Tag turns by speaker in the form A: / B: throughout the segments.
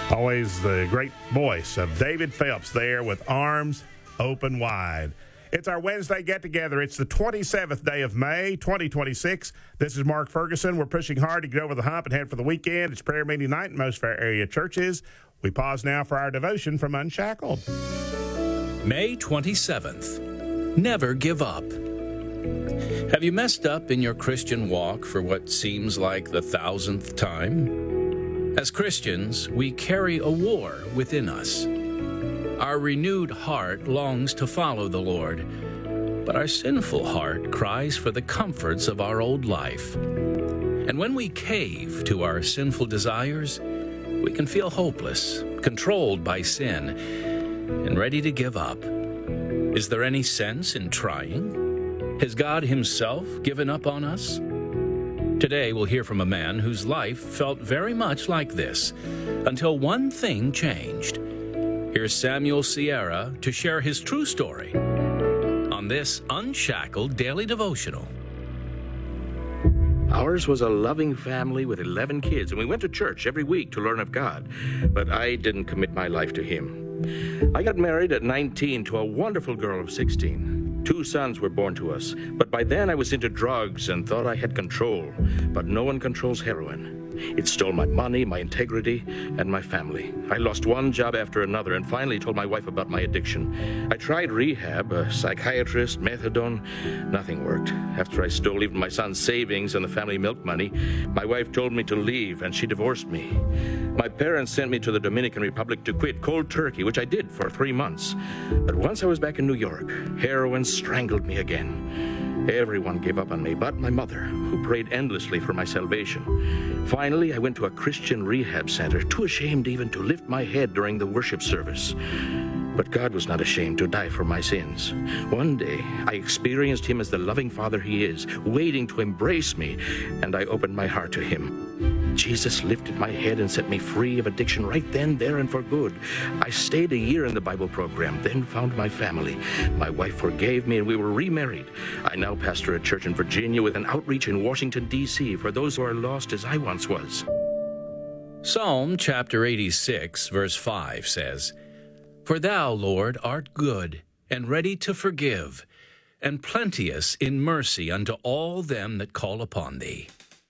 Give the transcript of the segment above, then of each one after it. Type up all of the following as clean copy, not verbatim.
A: Always the great voice of David Phelps there with Arms Open Wide. It's our Wednesday get-together. It's the 27th day of May, 2026. This is Mark Ferguson. We're pushing hard to get over the hump and head for the weekend. It's prayer meeting night in most of our area churches. We pause now for our devotion from Unshackled.
B: May 27th. Never give up. Have you messed up in your Christian walk for what seems like the 1,000th time? As Christians, we carry a war within us. Our renewed heart longs to follow the Lord, but our sinful heart cries for the comforts of our old life. And when we cave to our sinful desires, we can feel hopeless, controlled by sin, and ready to give up. Is there any sense in trying? Has God Himself given up on us? Today we'll hear from a man whose life felt very much like this, until one thing changed. Here's Samuel Sierra to share his true story on this Unshackled Daily Devotional.
C: Ours was a loving family with 11 kids, and we went to church every week to learn of God. But I didn't commit my life to Him. I got married at 19 to a wonderful girl of 16. 2 sons were born to us, but by then I was into drugs and thought I had control. But no one controls heroin. It stole my money, my integrity, and my family. I lost one job after another and finally told my wife about my addiction. I tried rehab, a psychiatrist, methadone. Nothing worked. After I stole even my son's savings and the family milk money, my wife told me to leave and she divorced me. My parents sent me to the Dominican Republic to quit cold turkey, which I did for 3 months. But once I was back in New York, heroin strangled me again. Everyone gave up on me but my mother, who prayed endlessly for my salvation. Finally, I went to a Christian rehab center, too ashamed even to lift my head during the worship service. But God was not ashamed to die for my sins. One day, I experienced Him as the loving Father He is, waiting to embrace me, and I opened my heart to Him. Jesus lifted my head and set me free of addiction right then, there, and for good. I stayed a year in the Bible program, then found my family. My wife forgave me, and we were remarried. I now pastor a church in Virginia with an outreach in Washington, D.C. for those who are lost as I once was.
B: Psalm chapter 86, verse 5 says, "For thou, Lord, art good, and ready to forgive, and plenteous in mercy unto all them that call upon thee."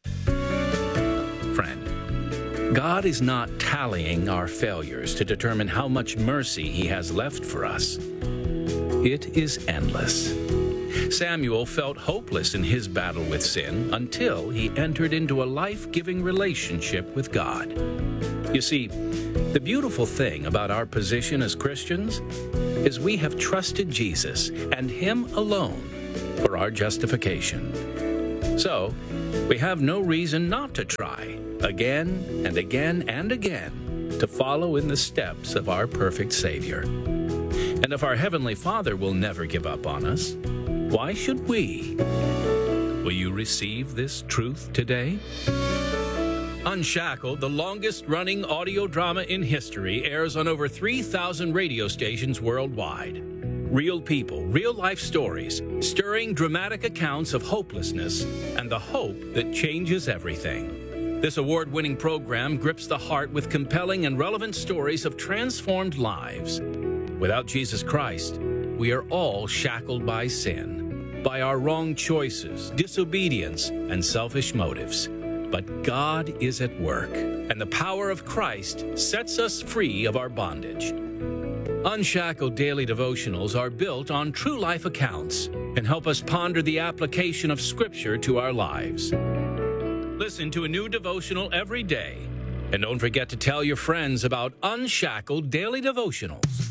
B: Friend, God is not tallying our failures to determine how much mercy He has left for us. It is endless. Samuel felt hopeless in his battle with sin until he entered into a life-giving relationship with God. You see, the beautiful thing about our position as Christians is we have trusted Jesus and Him alone for our justification. So, we have no reason not to try again and again and again to follow in the steps of our perfect Savior. And if our Heavenly Father will never give up on us, why should we? Will you receive this truth today? Unshackled, the longest-running audio drama in history, airs on over 3,000 radio stations worldwide. Real people, real-life stories, stirring dramatic accounts of hopelessness and the hope that changes everything. This award-winning program grips the heart with compelling and relevant stories of transformed lives. Without Jesus Christ, we are all shackled by sin, by our wrong choices, disobedience, and selfish motives. But God is at work, and the power of Christ sets us free of our bondage. Unshackled Daily Devotionals are built on true life accounts and help us ponder the application of Scripture to our lives. Listen to a new devotional every day, and don't forget to tell your friends about Unshackled Daily Devotionals.